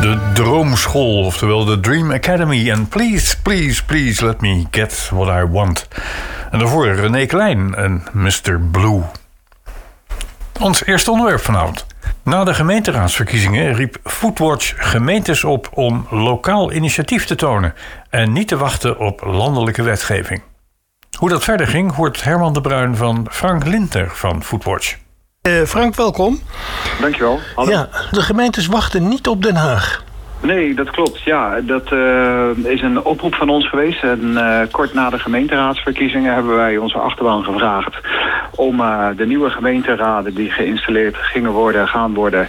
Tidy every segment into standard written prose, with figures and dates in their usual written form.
De Droomschool, oftewel de Dream Academy. En please, please, please let me get what I want. En daarvoor René Klein en Mr. Blue. Ons eerste onderwerp vanavond. Na de gemeenteraadsverkiezingen riep Foodwatch gemeentes op om lokaal initiatief te tonen en niet te wachten op landelijke wetgeving. Hoe dat verder ging, hoort Herman de Bruin van Frank Lindner van Foodwatch. Frank, welkom. Dankjewel. Hallo. Ja, de gemeentes wachten niet op Den Haag. Nee, dat klopt. Ja, dat is een oproep van ons geweest. En kort na de gemeenteraadsverkiezingen hebben wij onze achterban gevraagd om de nieuwe gemeenteraden die geïnstalleerd gaan worden,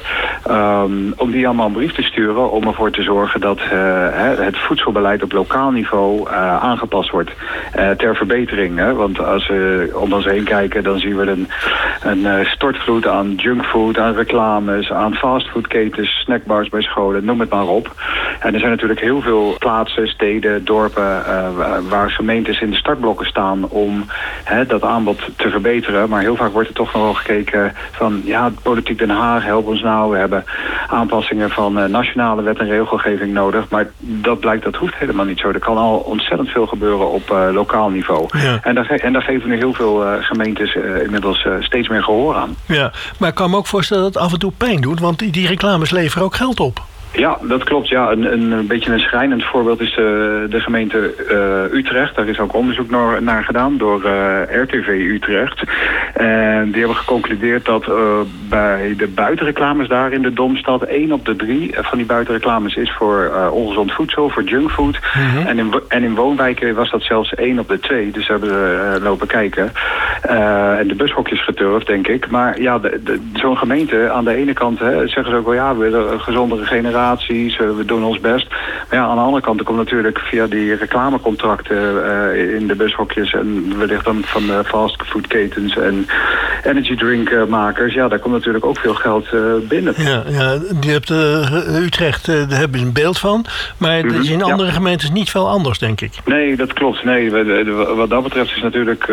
om die allemaal een brief te sturen om ervoor te zorgen dat het voedselbeleid op lokaal niveau aangepast wordt ter verbetering. Hè? Want als we om ons heen kijken, dan zien we een stortvloed aan junkfood, aan reclames, aan fastfoodketens, snackbars bij scholen, noem het maar op. En er zijn natuurlijk heel veel plaatsen, steden, dorpen waar gemeentes in de startblokken staan om dat aanbod te verbeteren. Maar heel vaak wordt er toch nog wel gekeken van politiek Den Haag, help ons nou. We hebben aanpassingen van nationale wet en regelgeving nodig. Maar dat hoeft helemaal niet zo. Er kan al ontzettend veel gebeuren op lokaal niveau. Ja. En daar geven nu heel veel gemeentes inmiddels steeds meer gehoor aan. Ja, maar ik kan me ook voorstellen dat het af en toe pijn doet, want die reclames leveren ook geld op. Ja, dat klopt. Ja, een beetje een schrijnend voorbeeld is de gemeente Utrecht. Daar is ook onderzoek naar gedaan door RTV Utrecht. En die hebben geconcludeerd dat bij de buitenreclames daar in de Domstad 1 op de 3 van die buitenreclames is voor ongezond voedsel, voor junkfood. Mm-hmm. En in woonwijken was dat zelfs 1 op de 2. Dus hebben we lopen kijken. En de bushokjes geturfd, denk ik. Maar ja, zo'n gemeente aan de ene kant zeggen ze ook wel we willen een gezondere generatie. We doen ons best. Maar aan de andere kant, er komt natuurlijk via die reclamecontracten in de bushokjes en wellicht dan van de fastfoodketens en energydrinkmakers. Ja, daar komt natuurlijk ook veel geld binnen. Ja, die hebt Utrecht, daar hebben ze een beeld van. Maar dat is in andere gemeentes niet veel anders, denk ik. Nee, dat klopt. Nee, wat dat betreft is natuurlijk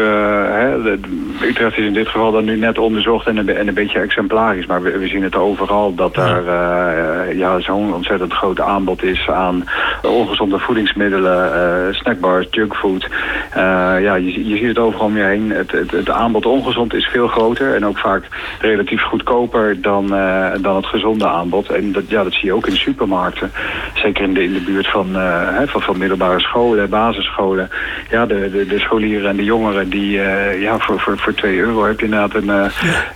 Utrecht is in dit geval dan nu net onderzocht en een beetje exemplarisch. Maar we zien het overal dat daar zo'n ontzettend groot aanbod is aan ongezonde voedingsmiddelen, snackbars, junkfood. Je ziet het overal om je heen. Het aanbod ongezond is veel groter en ook vaak relatief goedkoper dan het gezonde aanbod. En dat zie je ook in supermarkten. Zeker in de buurt van middelbare scholen, basisscholen. Ja, de scholieren en de jongeren die voor €2 heb je inderdaad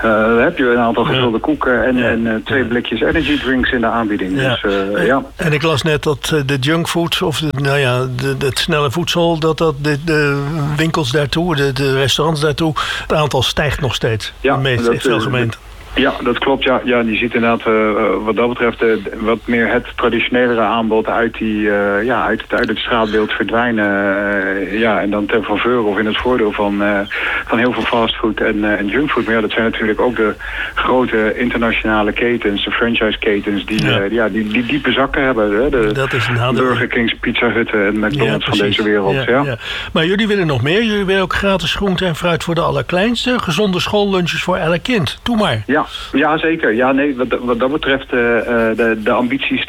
een aantal gevulde koeken en 2 blikjes energy drinks in de aanbieding. Ja. Dus, En ik las net dat de junkfood of het snelle voedsel, dat de winkels daartoe, de restaurants daartoe, het aantal stijgt nog steeds. In veel gemeenten. Ja, dat klopt. Ja, je ziet inderdaad wat dat betreft wat meer het traditionelere aanbod uit het straatbeeld verdwijnen. En dan ten faveur of in het voordeel van heel veel fastfood en junkfood. Maar dat zijn natuurlijk ook de grote internationale ketens, de franchise-ketens die diepe zakken hebben. Dat is een Burger Kings, Pizza Hutten en McDonald's van deze wereld. Ja. Maar jullie willen nog meer. Jullie willen ook gratis groente en fruit voor de allerkleinste. Gezonde schoollunches voor elk kind. Doe maar. Ja, zeker. Ja, nee, wat dat betreft, de ambities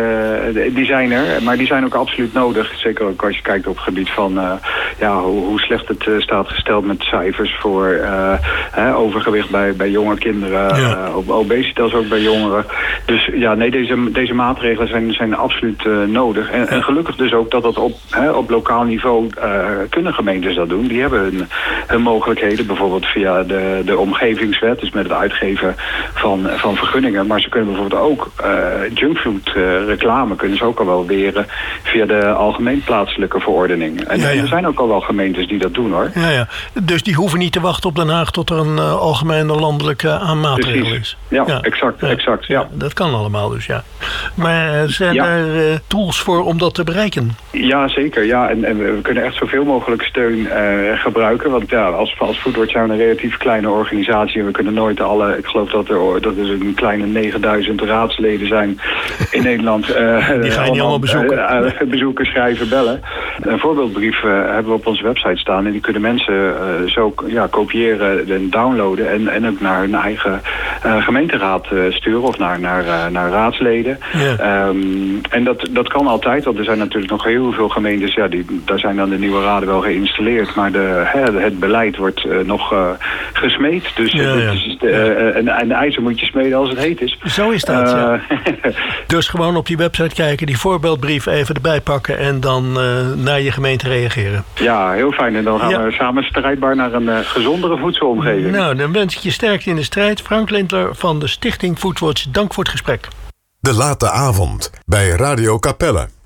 die zijn er. Maar die zijn ook absoluut nodig. Zeker ook als je kijkt op het gebied van hoe slecht het staat gesteld met cijfers voor overgewicht bij jonge kinderen. Obesitas ook bij jongeren. Dus deze maatregelen zijn absoluut nodig. En gelukkig dus ook dat op lokaal niveau kunnen gemeentes dat doen. Die hebben hun mogelijkheden, bijvoorbeeld via de omgevingswet, dus met het uitgeven van vergunningen. Maar ze kunnen bijvoorbeeld ook junkfood reclame kunnen ze ook al wel weren via de algemeen plaatselijke verordening. En er zijn ook al wel gemeentes die dat doen, hoor. Ja. Dus die hoeven niet te wachten op Den Haag tot er een algemene landelijke maatregel is. Ja, exact. Ja. Dat kan allemaal dus, ja. Maar zijn er tools voor om dat te bereiken? Ja, zeker. Ja. En we kunnen echt zoveel mogelijk steun gebruiken. Want als Foodwatch zijn we een relatief kleine organisatie en we kunnen nooit alle... Ik geloof dat er een kleine 9000 raadsleden zijn in Nederland. Die ga je niet allemaal bezoeken. Bezoeken, schrijven, bellen. Een voorbeeldbrief hebben we op onze website staan. En die kunnen mensen zo kopiëren en downloaden. En ook naar hun eigen gemeenteraad sturen. Of naar raadsleden. Ja. En dat kan altijd. Want er zijn natuurlijk nog heel veel gemeentes. Ja, daar zijn dan de nieuwe raden wel geïnstalleerd. Maar het beleid wordt nog gesmeed. Dus en de ijzer moet je smeden als het heet is. Zo is dat, ja. Dus gewoon op die website kijken, die voorbeeldbrief even erbij pakken en dan naar je gemeente reageren. Ja, heel fijn. En dan gaan we samen strijdbaar naar een gezondere voedselomgeving. Nou, dan wens ik je sterkte in de strijd. Frank Lindler van de Stichting Foodwatch, dank voor het gesprek. De Late Avond bij Radio Capelle.